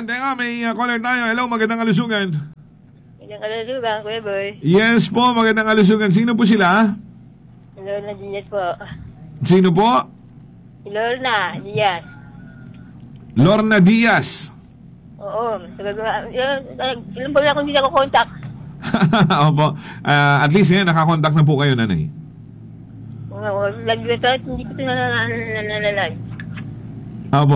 Ayan, teka, may caller tayo. Hello, magandang kalusugan. Magandang kalusugan, Kuya Boy. Yes po, magandang kalusugan. Sino po sila? Lorna Diaz po. Sino po? Lorna Diaz. Lorna Diaz. Oo. Ilan po na akong hindi ako contact. Opo. At least ngayon, nakakontakt na po kayo, nanay. Lagi ko ito, hindi ko ito nalalag. Opo.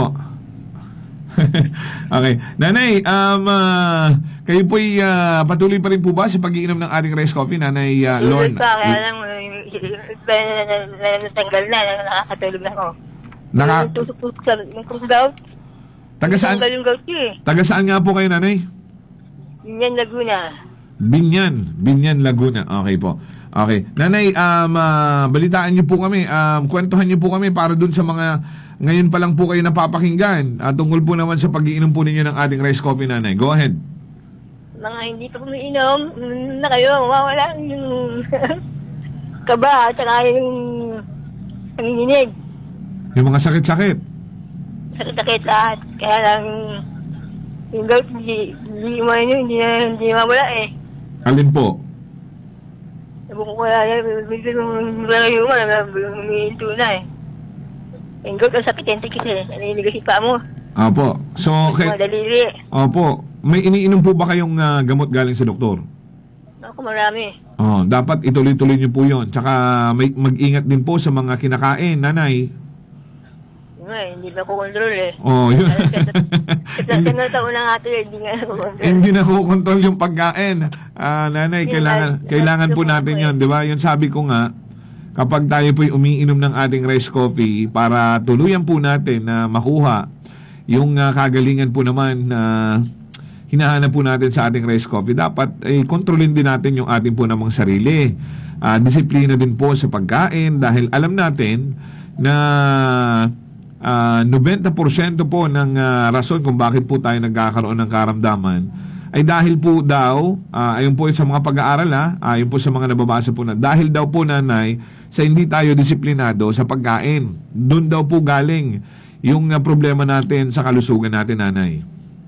Okay. Nanay, kayo po'y patuloy pa rin po ba sa pag-iinom ng ating rice coffee, Nanay Lorna? Kaya lang, natanggal na, nakakatulog na ako. Tusok-tusok sa gout. Taga saan? Natanggal yung gout ko eh. Taga saan nga po kayo, Nanay? Binyan, Laguna. Binyan, Laguna. Okay po. Okay. Nanay, balitaan niyo po kami, kwentuhan niyo po kami para dun sa mga ngayon pa lang po kayo napapakinggan tungkol po naman sa pag-iinom po ninyo ng ating rice coffee, Nanay. Go ahead. Mga hindi pa umiinom, na kayo, mawawala yung kaba at saka yung panginginig. Yung mga sakit-sakit. Sakit-sakit lahat. Kaya lang yung gout, hindi mawala eh. Alin po? Sabi ko kaya, umiinto na eh. Yung gout, ang sakit yung tikit eh. Naniligas yung paa mo. Opo. So, Mga daliri. Opo. May iniinom po ba kayong gamot galing sa doktor? Ako marami. Dapat ituloy-tuloy niyo po yun. Tsaka mag-ingat din po sa mga kinakain, Nanay. Hindi na ko control eh. Yun. Kasi na taon na nga ito eh, hindi nga na ko control. Hindi na kukontrol yung pagkain. Nanay, kailangan po natin yun, di ba? Yung sabi ko nga, kapag tayo po'y umiinom ng ating rice coffee para tuluyan po natin na makuha yung kagalingan po naman na hinahanap po natin sa ating rice coffee, dapat kontrolin din natin yung ating po namang sarili. Disiplina din po sa pagkain dahil alam natin na 90% po ng rason kung bakit po tayo nagkakaroon ng karamdaman ay dahil po daw, ayon po sa mga pag-aaral ayon po sa mga nababasa po na, dahil daw po, Nanay, sa hindi tayo disiplinado sa pagkain. Doon daw po galing yung problema natin sa kalusugan natin, Nanay.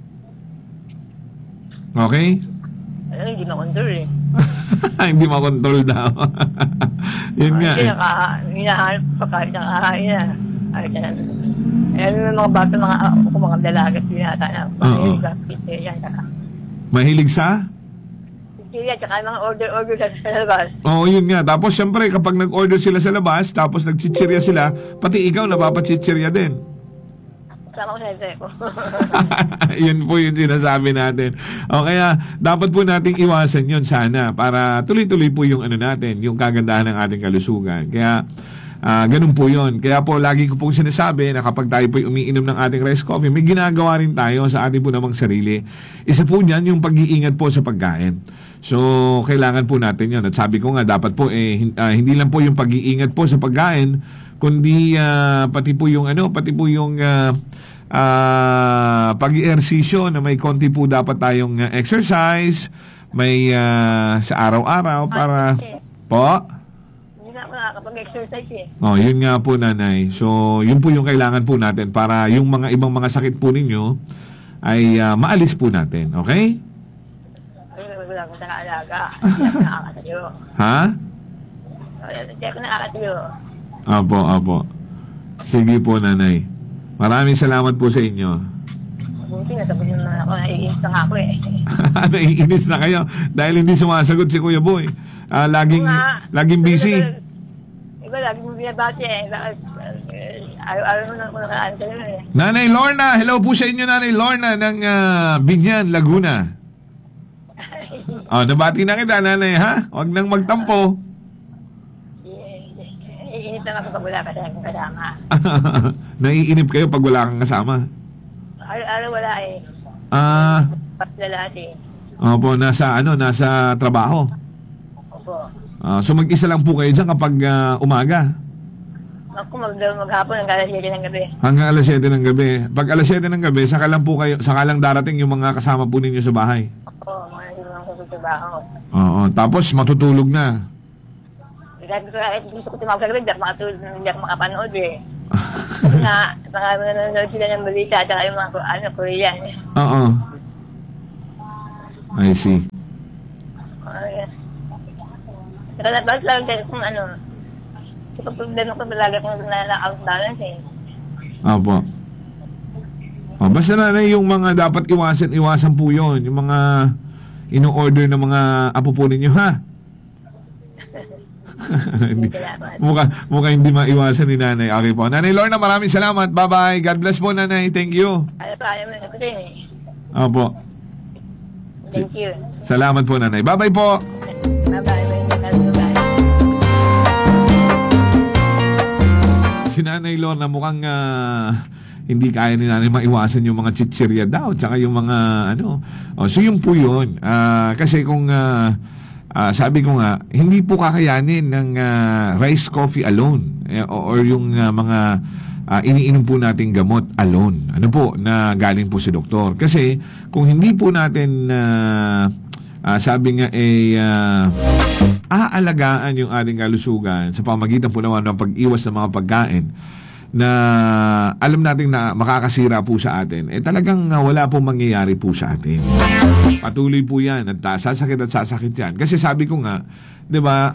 Okay? Hindi makontrol eh. Hindi makontrol daw. Yun nga eh. Hinahanap pa kahit nakakain na. Ayan mga bata, mga dalaga, sinata na. Mahilig sa? Pizzeria, tsaka mga order sa labas. Yun nga. Tapos syempre, kapag nag-order sila sa labas, tapos nagchichirya sila, pati ikaw napapachichirya din. Sama ko sa ito ko. Yun po yung sinasabi natin. Kaya dapat po nating iwasan yun sana para tuloy-tuloy po yung natin, yung kagandahan ng ating kalusugan. Kaya ganun po yun. Kaya po lagi ko pong sinasabi na kapag tayo po'y umiinom ng ating rice coffee, may ginagawa rin tayo sa ating po namang sarili. Isa po niyan yung pag-iingat po sa pagkain. So, kailangan po natin yun. At sabi ko nga, dapat po hindi lang po yung pag-iingat po sa pagkain, kundi pati po yung pag-iehersisyo na may konti po dapat tayong exercise, may sa araw-araw para po. Nakakapag-exercise eh. Yun nga po, Nanay. So, yun po yung kailangan po natin para yung mga ibang mga sakit po ninyo ay maalis po natin. Okay? Wala akong nakaalaga. Hindi ako nakakatayo. Ha? Hindi ako nakakatayo. Opo. Sige po, Nanay. Maraming salamat po sa inyo. Buti na sabi naman ako, naiinis na ako eh. Naiinis na kayo dahil hindi sumasagot si Kuya Boy. Laging busy. Iba, laging binabati eh. Ayaw mo na ako naka-answer eh. Nanay Lorna, hello po sa inyo, Nanay Lorna ng Binyan, Laguna. Nabati na kita, Nanay, ha? Huwag nang magtampo. Iinip na ako pag wala kasi akong kasama. Naiinip kayo pag wala kang kasama? Araw wala eh. Pasla lahat eh. Opo, nasa trabaho. Opo. So mag-isa lang po kayo dyan kapag umaga? Ako maghapon hanggang alas 7 ng gabi. Hanggang alas 7 ng gabi. Pag alas 7 ng gabi, saka lang darating yung mga kasama po ninyo sa bahay? Opo, mga hindi naman ko sa trabaho. Tapos matutulog na. Gusto ko tumawag sa gabi, hindi ako makapanood eh. Marami nanonood sila ng balita at yung mga Korean. Oo. I see. Dapat lang din kung ito problema ko talaga kung na-out balance eh. Opo. Basta nanay, yung mga dapat iwasan po yun. Yung mga ino-order ng mga apo po ninyo, ha? Mukha hindi maiwasan ni nanay. Okay po. Nanay Lorna, maraming salamat. Bye-bye. God bless po, nanay. Thank you. Ayaw mo na rin eh. Opo. Thank you. Salamat po, nanay. Bye-bye po. Bye-bye. Si Nanay Lorna mukhang hindi kaya ni nanay maiwasan yung mga chichirya daw tsaka yung mga so yun po yun. Kasi kung sabi ko nga, hindi po kakayanin ng rice coffee alone or yung mga iniinom po nating gamot alone. Ano po, na galing po sa doktor. Kasi kung hindi po natin sabi nga aalagaan yung ating kalusugan sa pamagitan po naman ng pag-iwas ng mga pagkain na alam natin na makakasira po sa atin, talagang wala pong mangyayari po sa atin. Patuloy po yan at sasakit yan. Kasi sabi ko nga, di ba,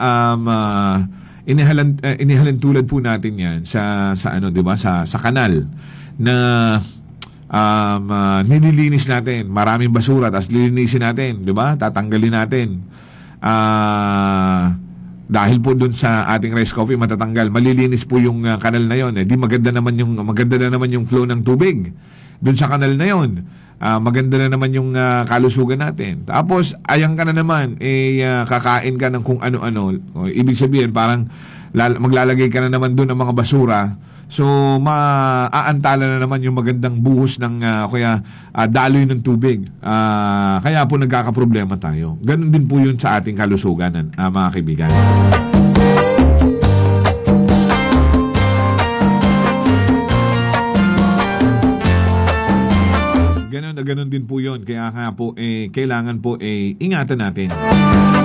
inihalan tulad po natin yan sa di ba, sa kanal na nililinis natin, maraming basura, tapos lilinisin natin, di ba? Tatanggalin natin. Dahil po dun sa ating rice coffee matatanggal, malilinis po yung kanal na yon. Di maganda na naman yung flow ng tubig dun sa kanal na yon. Maganda na naman yung kalusugan natin. Tapos ayang ka na naman kakain ka ng kung ano-ano. Ibig sabihin parang maglalagay ka na naman dun ng mga basura. So, maaantala na naman yung magandang buhos ng daloy ng tubig. Kaya po nagkakaproblema tayo. Ganon din po yun sa ating kalusugan, mga kaibigan. Ganon din po yun. Kaya nga po, kailangan po ingatan natin.